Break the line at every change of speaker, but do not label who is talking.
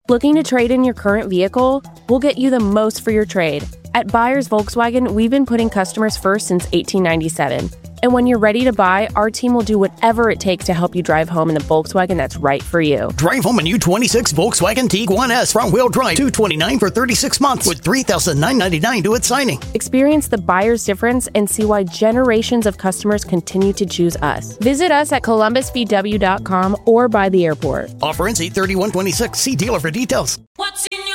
Looking to trade in your current vehicle? We'll get you the most for your trade. At Buyers Volkswagen, we've been putting customers first since 1897. And when you're ready to buy, our team will do whatever it takes to help you drive home in the Volkswagen that's right for you.
Drive home a new 26 Volkswagen Tiguan S front-wheel drive, $229 for 36 months with $3,999 due at signing.
Experience the buyer's difference and see why generations of customers continue to choose us. Visit us at columbusvw.com or by the airport.
Offer ends 8/31/26. See dealer for details.
What's in